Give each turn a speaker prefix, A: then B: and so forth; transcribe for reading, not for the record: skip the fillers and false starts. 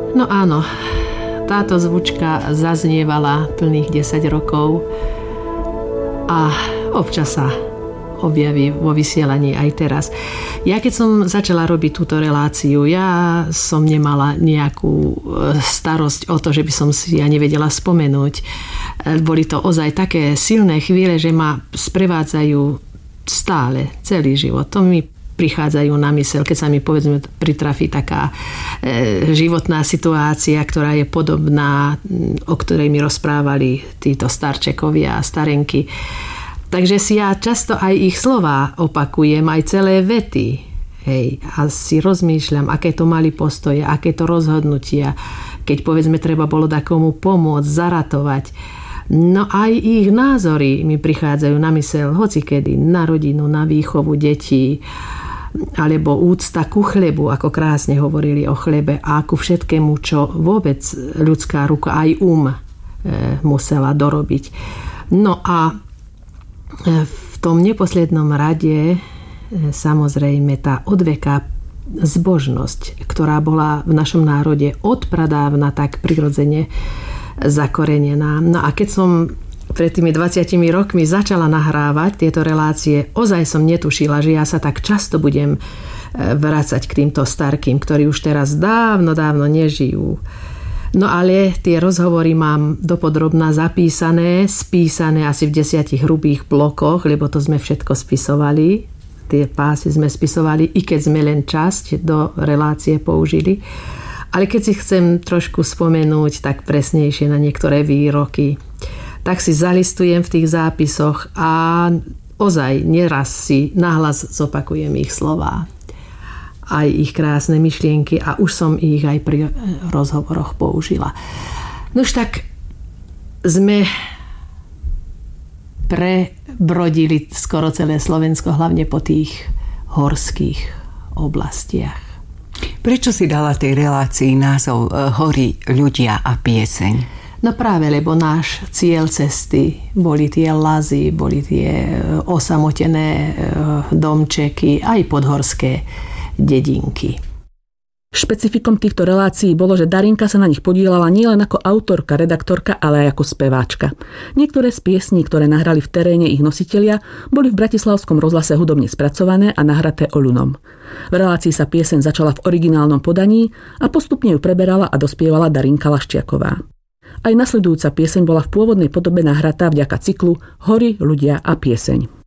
A: No áno, táto zvučka zaznievala plných 10 rokov a občas sa objaví vo vysielaní aj teraz. Ja keď som začala robiť túto reláciu, ja som nemala nejakú starosť o to, že by som si ja nevedela spomenúť. Boli to ozaj také silné chvíle, že ma sprevádzajú stále, celý život. To mi prichádzajú na myseľ, keď sa mi povedzme pritrafí taká životná situácia, ktorá je podobná, o ktorej mi rozprávali títo starčekovia a starenky. Takže si ja často aj ich slová opakujem, aj celé vety. Hej, a si rozmýšľam, aké to mali postoje, aké to rozhodnutia, keď povedzme treba bolo takomu pomôcť, zaratovať. No aj ich názory mi prichádzajú na myseľ hocikedy, na rodinu, na výchovu detí, alebo úcta ku chlebu, ako krásne hovorili o chlebe a ku všetkému, čo vôbec ľudská ruka aj musela dorobiť. No a v tom neposlednom rade samozrejme tá odveká zbožnosť, ktorá bola v našom národe odpradávna tak prirodzene zakorenená. No a keď som pred tými 20 rokmi začala nahrávať tieto relácie, ozaj som netušila, že ja sa tak často budem vracať k týmto starkým, ktorí už teraz dávno nežijú. No ale tie rozhovory mám dopodrobná zapísané, spísané asi v 10 hrubých blokoch, lebo to sme všetko spisovali. Tie pásy sme spisovali, i keď sme len časť do relácie použili. Ale keď si chcem trošku spomenúť tak presnejšie na niektoré výroky, tak si zalistujem v tých zápisoch a ozaj neraz si nahlas zopakujem ich slová. Aj ich krásne myšlienky a už som ich aj pri rozhovoroch použila. Nož tak sme prebrodili skoro celé Slovensko, hlavne po tých horských oblastiach.
B: Prečo si dala tej relácii názov Hory, ľudia a pieseň?
A: No práve, lebo náš cieľ cesty boli tie lazy, boli tie osamotené domčeky, aj podhorské dedinky.
C: Špecifikom týchto relácií bolo, že Darinka sa na nich podieľala nielen ako autorka, redaktorka, ale aj ako speváčka. Niektoré z piesní, ktoré nahrali v teréne ich nositelia, boli v bratislavskom rozhlase hudobne spracované a nahraté Oľunom. V relácii sa pieseň začala v originálnom podaní a postupne ju preberala a dospievala Darinka Laščiaková. Aj nasledujúca pieseň bola v pôvodnej podobe nahratá vďaka cyklu Hory, ľudia a pieseň.